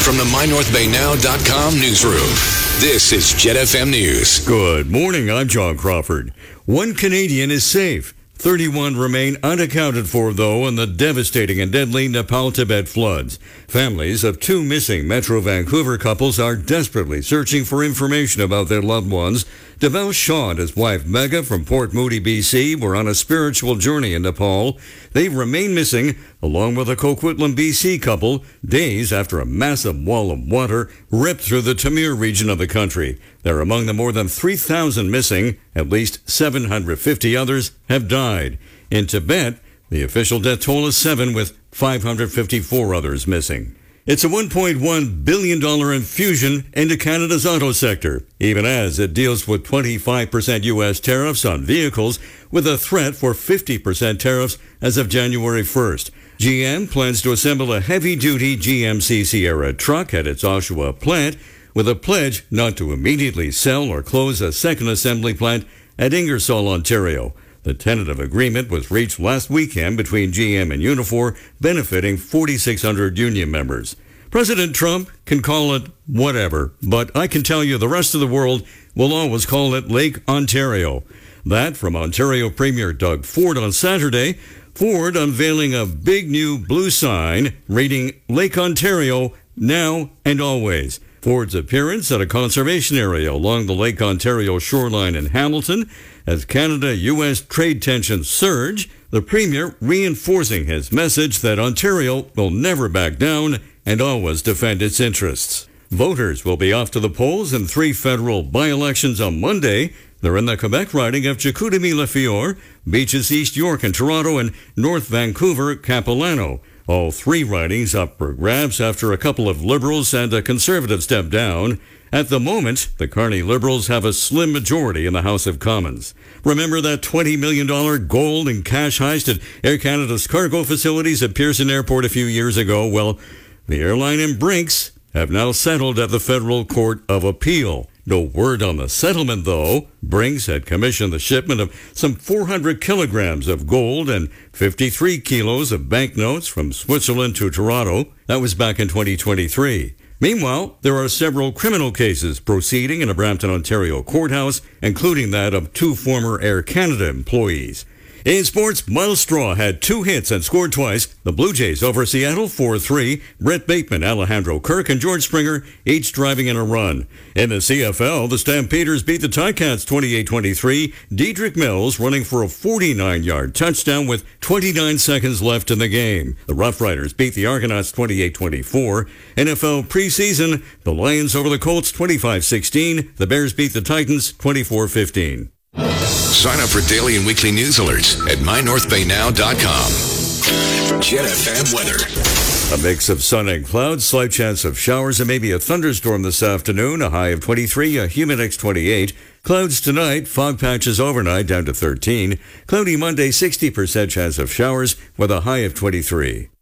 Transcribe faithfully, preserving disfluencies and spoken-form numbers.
From the my north bay now dot com newsroom, this is Jet F M News. Good morning, I'm John Crawford. One Canadian is safe. thirty-one remain unaccounted for, though, in the devastating and deadly Nepal-Tibet floods. Families of two missing Metro Vancouver couples are desperately searching for information about their loved ones. Deval Shaw and his wife Mega from Port Moody, B C were on a spiritual journey in Nepal. They remain missing, along with a Coquitlam, B C couple, days after a massive wall of water ripped through the Tamir region of the country. They're among the more than three thousand missing. At least seven hundred fifty others have died. In Tibet, the official death toll is seven, with five hundred fifty-four others missing. It's a one point one billion dollars infusion into Canada's auto sector, even as it deals with twenty-five percent U S tariffs on vehicles, with a threat for fifty percent tariffs as of January first. G M plans to assemble a heavy-duty G M C Sierra truck at its Oshawa plant, with a pledge not to immediately sell or close a second assembly plant at Ingersoll, Ontario. The tentative agreement was reached last weekend between G M and Unifor, benefiting forty-six hundred union members. President Trump can call it whatever, but I can tell you the rest of the world will always call it Lake Ontario. That from Ontario Premier Doug Ford on Saturday. Ford unveiling a big new blue sign reading Lake Ontario now and always. Ford's appearance at a conservation area along the Lake Ontario shoreline in Hamilton. As Canada-U S trade tensions surge, the Premier reinforcing his message that Ontario will never back down and always defend its interests. Voters will be off to the polls in three federal by-elections on Monday. They're in the Quebec riding of Chicoutimi-Lafiore, Beaches East York and Toronto, and North Vancouver, Capilano. All three ridings up for grabs after a couple of Liberals and a Conservative step down. At the moment, the Carney Liberals have a slim majority in the House of Commons. Remember that twenty million dollars gold and cash heist at Air Canada's cargo facilities at Pearson Airport a few years ago? Well, the airline and Brinks have now settled at the Federal Court of Appeal. No word on the settlement, though. Brinks had commissioned the shipment of some four hundred kilograms of gold and fifty-three kilos of banknotes from Switzerland to Toronto. That was back in twenty twenty-three. Meanwhile, there are several criminal cases proceeding in a Brampton, Ontario courthouse, including that of two former Air Canada employees. In sports, Miles Straw had two hits and scored twice. The Blue Jays over Seattle four three. Brett Bateman, Alejandro Kirk, and George Springer each driving in a run. In the C F L, the Stampeders beat the Ticats twenty-eight twenty-three. Dedrick Mills running for a forty-nine-yard touchdown with twenty-nine seconds left in the game. The Rough Riders beat the Argonauts twenty-eight twenty-four. N F L preseason, the Lions over the Colts twenty-five sixteen. The Bears beat the Titans twenty-four fifteen. Sign up for daily and weekly news alerts at my north bay now dot com. Jet F M weather. A mix of sun and clouds, slight chance of showers and maybe a thunderstorm this afternoon. A high of twenty-three, a humid twenty-eight. Clouds tonight, fog patches overnight down to thirteen. Cloudy Monday, sixty percent chance of showers with a high of twenty-three.